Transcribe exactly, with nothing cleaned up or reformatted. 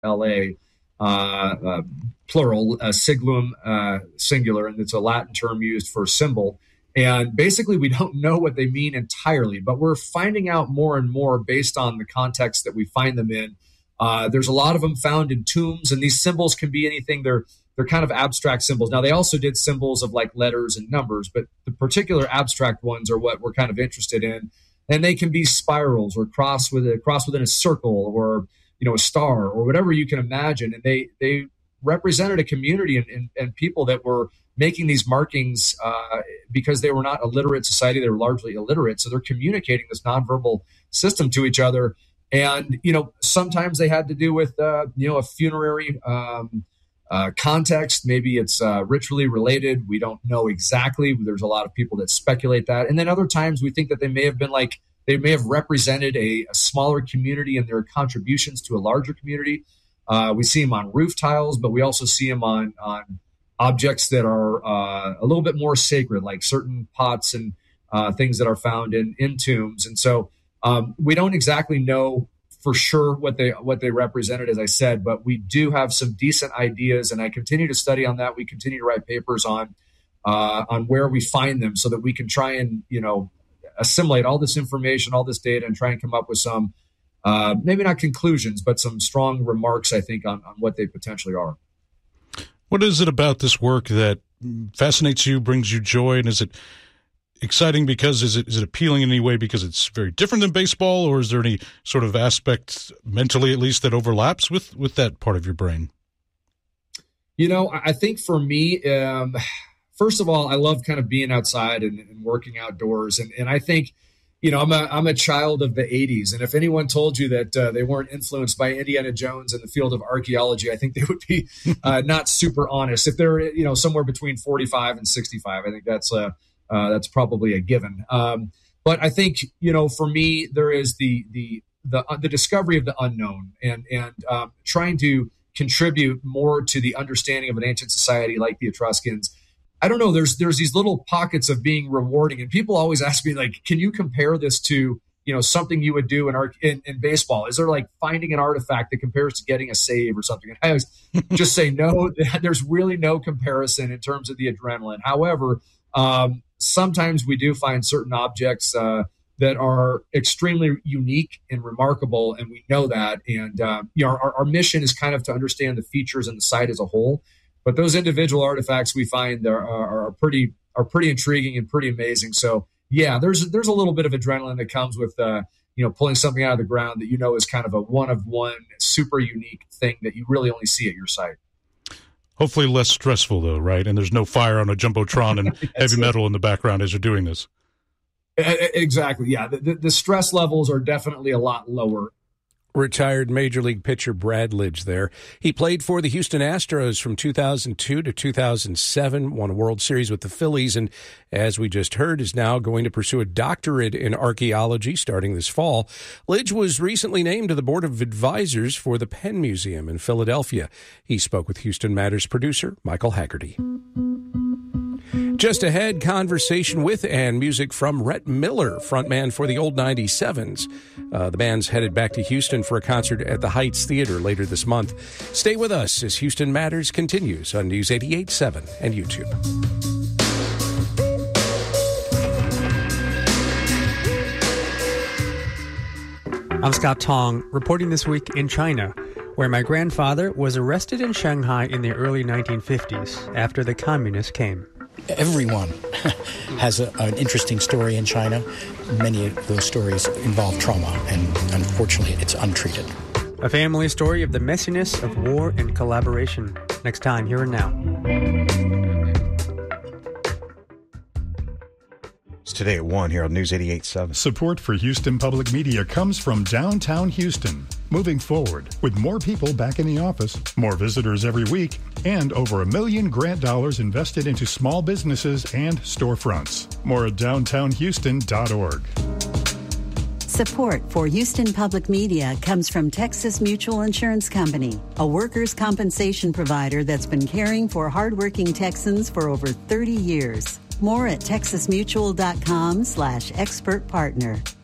L A, uh, uh, plural, uh, siglum, uh, singular, and it's a Latin term used for symbol. And basically, we don't know what they mean entirely, but we're finding out more and more based on the context that we find them in. Uh, there's a lot of them found in tombs, and these symbols can be anything. They're they're kind of abstract symbols. Now, they also did symbols of like letters and numbers, but the particular abstract ones are what we're kind of interested in. And they can be spirals or cross with a cross within a circle, or you know, a star, or whatever you can imagine. And they they represented a community and, and, and people that were making these markings uh, because they were not a literate society. They were largely illiterate. So they're communicating this nonverbal system to each other. And, you know, sometimes they had to do with, uh, you know, a funerary um, uh, context. Maybe it's uh, ritually related. We don't know exactly. There's a lot of people that speculate that. And then other times we think that they may have been like, they may have represented a, a smaller community and their contributions to a larger community. Uh, we see them on roof tiles, but we also see them on, on objects that are uh, a little bit more sacred, like certain pots and uh, things that are found in, in tombs. And so um, we don't exactly know for sure what they what they represented, as I said, but we do have some decent ideas, and I continue to study on that. We continue to write papers on uh, on where we find them so that we can try and, you know, assimilate all this information, all this data, and try and come up with some, uh, maybe not conclusions, but some strong remarks, I think, on, on what they potentially are. What is it about this work that fascinates you, brings you joy, and is it exciting because is it is it appealing in any way because it's very different than baseball, or is there any sort of aspect, mentally at least, that overlaps with, with that part of your brain? You know, I think for me, um, first of all, I love kind of being outside and, and working outdoors. And, and I think, you know, I'm a, I'm a child of the eighties. And if anyone told you that uh, they weren't influenced by Indiana Jones in the field of archaeology, I think they would be uh, not super honest. If they're, you know, somewhere between forty-five and sixty-five, I think that's a, uh, that's probably a given. Um, but I think, you know, for me, there is the, the, the, uh, the discovery of the unknown and, and um, trying to contribute more to the understanding of an ancient society like the Etruscans. I don't know. There's there's these little pockets of being rewarding, and people always ask me, like, can you compare this to, you know, something you would do in art in, in baseball? Is there like finding an artifact that compares to getting a save or something? And I always just say no. There's really no comparison in terms of the adrenaline. However, um, sometimes we do find certain objects uh, that are extremely unique and remarkable, and we know that. And uh, you know, our, our mission is kind of to understand the features and the site as a whole. But those individual artifacts we find are, are, are pretty are pretty intriguing and pretty amazing. So yeah, there's there's a little bit of adrenaline that comes with uh, you know, pulling something out of the ground that you know is kind of a one of one, super unique thing that you really only see at your site. Hopefully less stressful though, right? And there's no fire on a jumbotron and heavy metal in the background as you're doing this. Exactly. Yeah, the, the, the stress levels are definitely a lot lower. Retired Major League pitcher Brad Lidge there. He played for the Houston Astros from two thousand two to two thousand seven, won a World Series with the Phillies, and as we just heard, is now going to pursue a doctorate in archaeology starting this fall. Lidge was recently named to the Board of Advisors for the Penn Museum in Philadelphia. He spoke with Houston Matters producer Michael Haggerty. Just ahead, conversation with and music from Rhett Miller, frontman for the Old ninety-sevens. Uh, the band's headed back to Houston for a concert at the Heights Theater later this month. Stay with us as Houston Matters continues on News eighty-eight point seven and YouTube. I'm Scott Tong, reporting this week in China, where my grandfather was arrested in Shanghai in the early nineteen fifties after the communists came. Everyone has a, an interesting story in China. Many of those stories involve trauma, and unfortunately, it's untreated. A family story of the messiness of war and collaboration. Next time, Here and Now. It's today at one here on News eighty-eight point seven. Support for Houston Public Media comes from downtown Houston. Moving forward, with more people back in the office, more visitors every week, and over a million grant dollars invested into small businesses and storefronts. More at downtown houston dot org. Support for Houston Public Media comes from Texas Mutual Insurance Company, a workers' compensation provider that's been caring for hardworking Texans for over thirty years. More at texas mutual dot com slash expert partner.